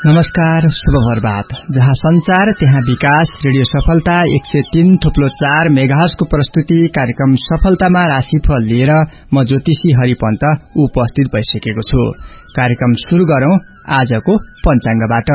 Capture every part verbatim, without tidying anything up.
नमस्कार, शुभ प्रभात। जहाँ संचार त्यहाँ विकास। रेडियो सफलता एक सय तीन थुप्लो चार मेगाहर्जको प्रस्तुति कार्यक्रम सफलतामा राशिफल लिएर म ज्योतिषी हरिपन्त उपस्थित भइसकेको छु। कार्यक्रम शुरू गरौं आजको पञ्चाङ्गबाट।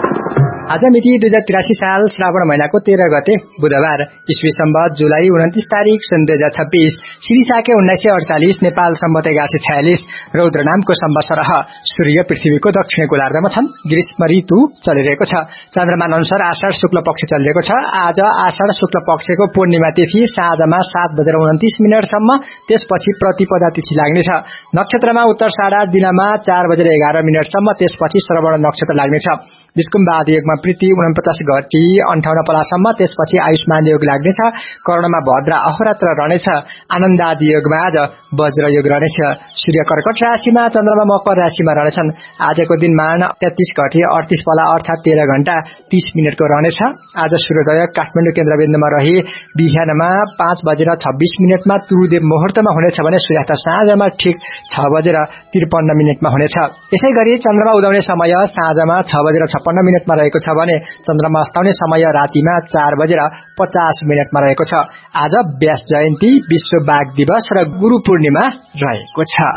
आज मिति दुई हजार तिरासी साल श्रावण महिनाको तेह्र गते बुधबार, ईस्वी सम्वत जुलाई उन्तीस तारिक सन् दुई हजार छब्बीस, श्रीसाके उन्नाइस सय अडचालिस, नेपाल सम्वत एघार सय छयालिस, रौद्र नामको सम्वत्सर। सूर्य पृथ्वीको दक्षिण गोलार्धमा छन्। ग्रीष्म ऋतु चलिरहेको छ। चन्द्रमान अनुसार आषाढ शुक्ल पक्ष चलिरहेको छ। आज आषाढ शुक्ल पक्षको पूर्णिमा तिथि साँझमा सात बजेर उन्तिस मिनटसम्म, त्यसपछि प्रतिपदा तिथि लाग्नेछ। नक्षत्रमा उत्तरषाढा दिनमा चार बजेर एघार मिनटसम्म, त्यसपछि श्रवण नक्षत्र लाग्नेछ। विष्कुम्भ आदि योगमा प्रीति उनपचास घटी अन्ठाउन्न पलासम्म, त्यसपछि आयुष्मान योग लाग्नेछ। कर्णमा भद्रा अहोरात्र रहनेछ। आनन्द आदि योगमा आज वज्र योग रहनेछ। सूर्य कर्कट राशिमा, चन्द्रमा मकर राशिमा रहनेछन्। आजको दिन मान तेत्तीस घटी अडतीस पला अर्थात तेह्र घण्टा तीस मिनटको रहनेछ। आज सूर्योदय काठमाडौँ केन्द्रबिन्दुमा रही बिहानमा पाँच बजेर छब्बीस मिनटमा तुरुदेव मुहुर्तमा हुनेछ भने सूर्यास्त साँझमा ठिक छ बजेर त्रिपन्न मिनटमा हुनेछ। यसै गरी चन्द्रमा उदाउने समय साँझमा छ बजेर छप्पन्न मिनटमा रहेको छ भने चन्द्रमा अस्ताउने समय रातिमा चार बजेर पचास मिनटमा रहेको छ। आज व्यास जयन्ती, विश्व बाघ दिवस र गुरु पूर्णिमा रहेको छ।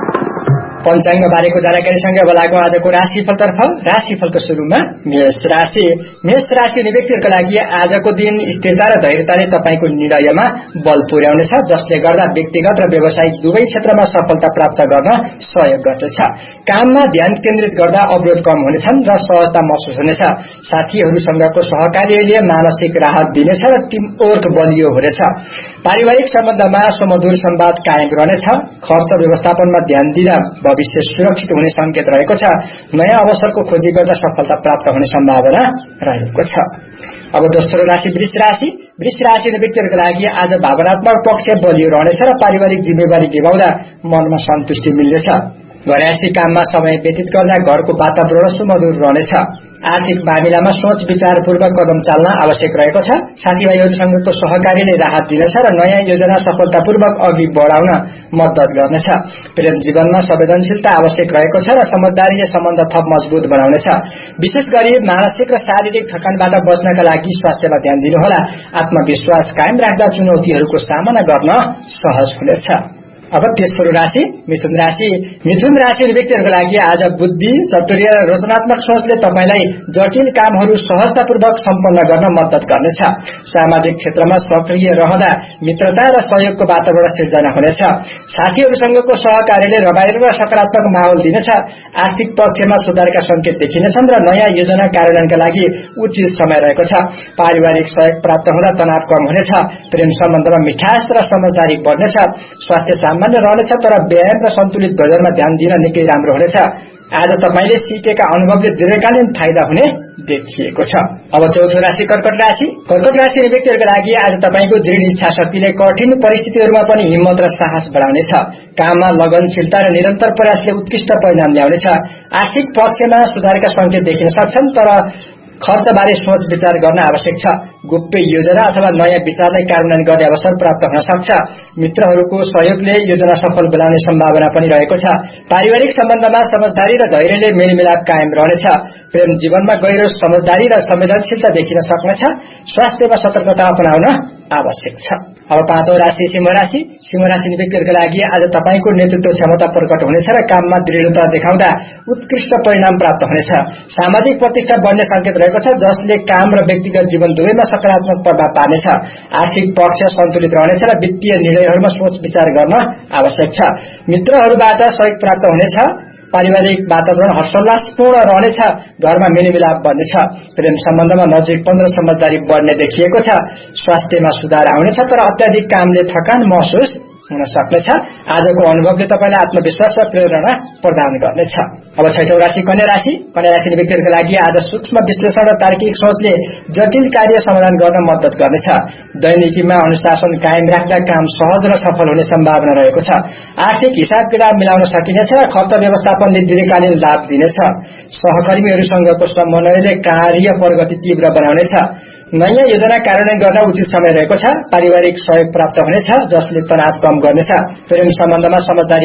पञ्चाङ्ग बारेको जानकारीसँगै अब लागौं आजको राशिफलतर्फ। राशिफलको सुरुमा मेष राशि। मेष राशि हुने व्यक्तिहरूका लागि आजको दिन स्थिरता र धैर्यताले तपाईको निर्णयमा बल पुर्याउनेछ, जसले गर्दा व्यक्तिगत र व्यावसायिक दुवै क्षेत्रमा सफलता प्राप्त गर्न सहयोग गर्दछ। काममा ध्यान केन्द्रित गर्दा अवरोध कम हुनेछन् र सहजता महसुस हुनेछ। साथीहरूसँगको सहकार्यले मानसिक राहत दिनेछ र टिमवर्क बलियो हुनेछ। पारिवारिक सम्बन्धमा सुमधुर संवाद कायम रहनेछ। खर्च व्यवस्थापनमा ध्यान दिँदा भविष्य सुरक्षित हुने संकेत रहेको छ। नयाँ अवसरको खोजी गर्दा सफलता प्राप्त हुने सम्भावना रहेको छ। अब दोस्रो राशि वृष राशि। वृष राशि व्यक्तिहरूका लागि आज भावनात्मक पक्ष बलियो रहनेछ र पारिवारिक जिम्मेवारी निभाउँदा मनमा सन्तुष्टि मिल्नेछ। घरयासी काममा समय व्यतीत गर्दा घरको वातावरण सुमधुर रहनेछ। आर्थिक मामिलामा सोच विचारपूर्वक कदम चाल्न आवश्यक रहेको छ। साथीभाइहरूसँगको सहकार्यले राहत दिनेछ र नयाँ योजना सफलतापूर्वक अघि बढाउन मद्दत गर्नेछ। प्रेम जीवनमा संवेदनशीलता आवश्यक रहेको छ र समझदारीले सम्बन्ध थप मजबुत बनाउनेछ। विशेष गरी मानसिक र शारीरिक थकानबाट बच्नका लागि स्वास्थ्यमा ध्यान दिनुहोला। आत्मविश्वास कायम राख्दा चुनौतीहरूको सामना गर्न सहज हुनेछ। अब तेस्रो राशि मिथुन राशि। मिथुन राशि व्यक्तिहरूका लागि आज बुद्धि, चतुर्य र रचनात्मक सोचले तपाईलाई जटिल कामहरू सहजतापूर्वक सम्पन्न गर्न मद्दत गर्नेछ। सामाजिक क्षेत्रमा सक्रिय रहँदा मित्रता र सहयोगको वातावरण सिर्जना हुनेछ। साथीहरूसँगको सहकार्यले रमाइलो र सकारात्मक माहौल दिनेछ। आर्थिक पक्षमा सुधारका संकेत देखिनेछन् र नयाँ योजना कार्यान्वयनका लागि उचित समय रहेको छ। पारिवारिक सहयोग प्राप्त हुँदा तनाव कम हुनेछ। प्रेम सम्बन्धमा मिठास र समझदारी बढ्नेछ। स्वास्थ्य सामान्य रहनेछ, तर व्यायाम र सन्तुलित भोजनमा ध्यान दिन निकै राम्रो हुनेछ। आज तपाईले सिकेका अनुभवले दीर्घकालीन फाइदा हुने देखिएको छ। अब चौथो राशि कर्कट राशि। कर्कट राशि व्यक्तिहरूका लागि आज तपाईको दृढ इच्छा शक्तिले कठिन परिस्थितिहरूमा पनि हिम्मत र साहस बढाउनेछ। काममा लगनशीलता र निरन्तर प्रयासले उत्कृष्ट परिणाम ल्याउनेछ। आर्थिक पक्षमा सुधारका संकेत देखिन सक्छन्, तर खर्चबारे सोच विचार गर्न आवश्यक छ। गोप्य योजना अथवा नयाँ विचारलाई कार्यान्वयन गर्ने अवसर प्राप्त हुन सक्छ। मित्रहरूको सहयोगले योजना सफल बनाउने सम्भावना पनि रहेको छ। पारिवारिक सम्बन्धमा समझदारी र धैर्यले मेलमिलाप कायम रहनेछ। प्रेम जीवनमा गहिरो समझदारी र संवेदनशीलता देखिन सक्नेछ। स्वास्थ्यमा सतर्कता अपनाउन आवश्यक छ। अब पाँचौं राशि सिंह राशि। सिंह राशि व्यक्तिहरूका लागि आज तपाईको नेतृत्व क्षमता प्रकट हुनेछ र काममा दृढता देखाउँदा उत्कृष्ट परिणाम प्राप्त हुनेछ। सामाजिक प्रतिष्ठा बढ्ने संकेत रहेको छ, जसले काम र व्यक्तिगत जीवन दुवैमा सकारात्मक प्रभाव पार्नेछ। आर्थिक पक्ष सन्तुलित रहनेछ र वित्तीय निर्णयहरूमा सोच विचार गर्न आवश्यक छ। मित्रहरूबाट सहयोग प्राप्त हुनेछ। पारिवारिक वातावरण हर्षोल्लासपूर्ण रहनेछ। घरमा मेलमिलाप बढ्नेछ। प्रेम सम्बन्धमा नजिकपन र समझदारी बढ्ने देखिएको छ। स्वास्थ्यमा सुधार आउनेछ, तर अत्याधिक कामले थकान महसुस हुन सक्नेछ। आजको अनुभवले तपाईलाई आत्मविश्वास र प्रेरणा प्रदान गर्नेछ। अब छैठौं राशि कन्या राशि। कन्या राशि व्यक्तिहरूका लागि आज सूक्ष्म विश्लेषण र तार्किक सोचले जटिल कार्य समाधान गर्न मद्दत गर्नेछ। दैनिकीमा अनुशासन कायम राख्दा काम सहज र सफल हुने सम्भावना रहेको छ। आर्थिक हिसाब किताब मिलाउन सकिनेछ र खर्च व्यवस्थापनले दीर्घकालीन लाभ दिनेछ। सहकर्मीहरूसँगको समन्वयले कार्य प्रगति तीव्र बनाउनेछ। नयाँ योजना कार्यान्वयन गर्न उचित समय रहेको छ। पारिवारिक सहयोग प्राप्त हुनेछ, जसले तनाव कम गर्नेछ। प्रेम सम्बन्धमा समझदारी